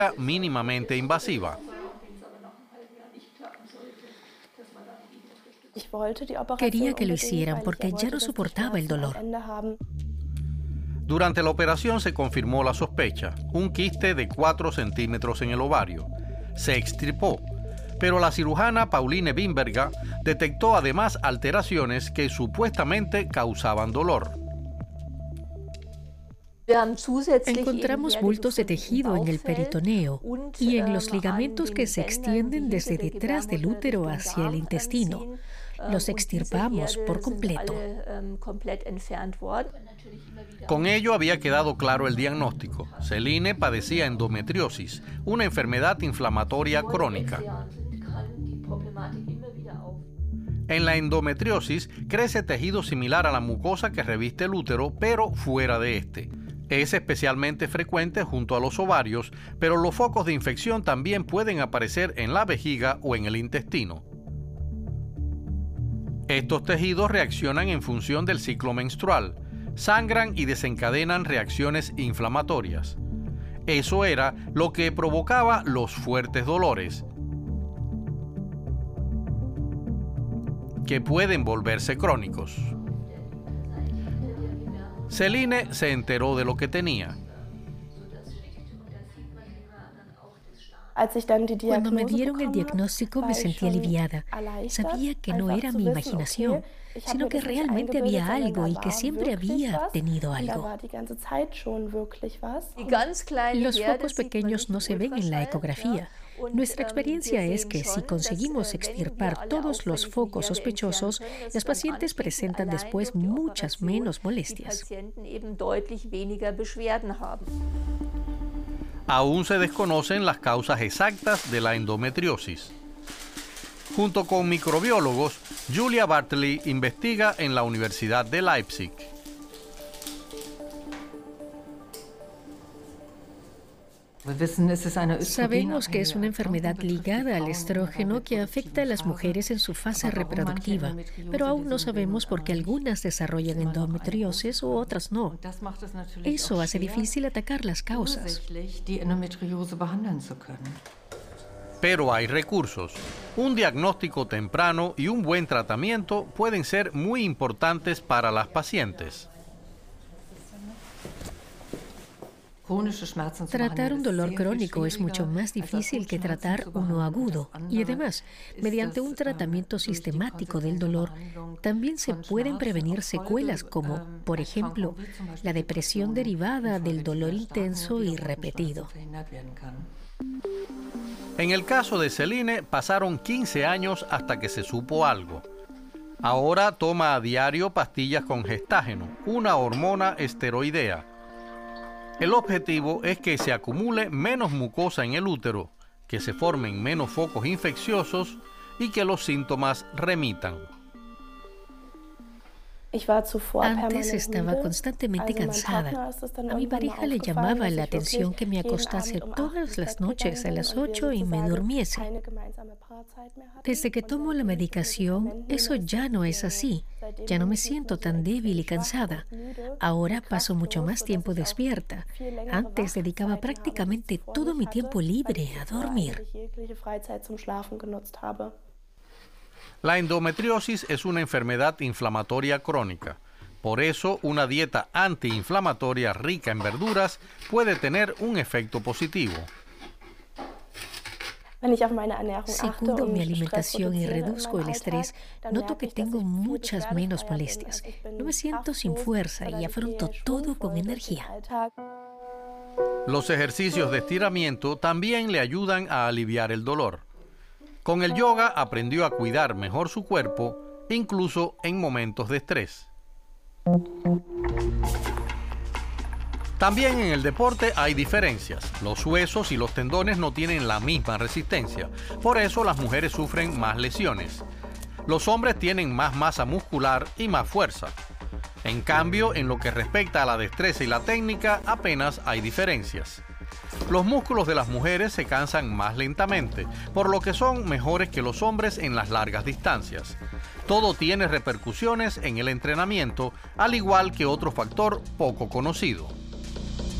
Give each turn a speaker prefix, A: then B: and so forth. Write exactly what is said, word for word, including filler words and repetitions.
A: mínimamente invasiva.
B: Quería que lo hicieran porque ya no soportaba el dolor.
A: Durante la operación se confirmó la sospecha, un quiste de cuatro centímetros en el ovario. Se extirpó, pero la cirujana Pauline Wimberger detectó además alteraciones que supuestamente causaban dolor.
B: Encontramos bultos de tejido en el peritoneo y en los ligamentos que se extienden desde detrás del útero hacia el intestino. Los extirpamos por completo.
A: Con ello había quedado claro el diagnóstico. Celine padecía endometriosis, una enfermedad inflamatoria crónica. En la endometriosis crece tejido similar a la mucosa que reviste el útero, pero fuera de este. Es especialmente frecuente junto a los ovarios, pero los focos de infección también pueden aparecer en la vejiga o en el intestino. Estos tejidos reaccionan en función del ciclo menstrual, sangran y desencadenan reacciones inflamatorias. Eso era lo que provocaba los fuertes dolores, que pueden volverse crónicos. Celine se enteró de lo que tenía.
B: Cuando me dieron el diagnóstico me sentí aliviada. Sabía que no era mi imaginación, sino que realmente había algo y que siempre había tenido algo. Los focos pequeños no se ven en la ecografía. Nuestra experiencia es que si conseguimos extirpar todos los focos sospechosos, las pacientes presentan después muchas menos molestias.
A: Aún se desconocen las causas exactas de la endometriosis. Junto con microbiólogos, Julia Bartley investiga en la Universidad de Leipzig.
B: Sabemos que es una enfermedad ligada al estrógeno que afecta a las mujeres en su fase reproductiva, pero aún no sabemos por qué algunas desarrollan endometriosis u otras no. Eso hace difícil atacar las causas.
A: Pero hay recursos. Un diagnóstico temprano y un buen tratamiento pueden ser muy importantes para las pacientes.
B: Tratar un dolor crónico es mucho más difícil que tratar uno agudo. Y además, mediante un tratamiento sistemático del dolor, también se pueden prevenir secuelas como, por ejemplo, la depresión derivada del dolor intenso y repetido.
A: En el caso de Celine, pasaron quince años hasta que se supo algo. Ahora toma a diario pastillas con gestágeno, una hormona esteroidea. El objetivo es que se acumule menos mucosa en el útero, que se formen menos focos infecciosos y que los síntomas remitan.
B: Antes estaba constantemente cansada. A mi pareja le llamaba la atención que me acostase todas las noches a las ocho y me durmiese. Desde que tomo la medicación, eso ya no es así. Ya no me siento tan débil y cansada. Ahora paso mucho más tiempo despierta. Antes dedicaba prácticamente todo mi tiempo libre a dormir.
A: La endometriosis es una enfermedad inflamatoria crónica. Por eso, una dieta antiinflamatoria rica en verduras puede tener un efecto positivo.
B: Si cuido mi alimentación y reduzco el estrés, noto que tengo muchas menos molestias. No me siento sin fuerza y afronto todo con energía.
A: Los ejercicios de estiramiento también le ayudan a aliviar el dolor. Con el yoga aprendió a cuidar mejor su cuerpo, incluso en momentos de estrés. También en el deporte hay diferencias. Los huesos y los tendones no tienen la misma resistencia. Por eso las mujeres sufren más lesiones. Los hombres tienen más masa muscular y más fuerza. En cambio, en lo que respecta a la destreza y la técnica, apenas hay diferencias. Los músculos de las mujeres se cansan más lentamente, por lo que son mejores que los hombres en las largas distancias. Todo tiene repercusiones en el entrenamiento, al igual que otro factor poco conocido.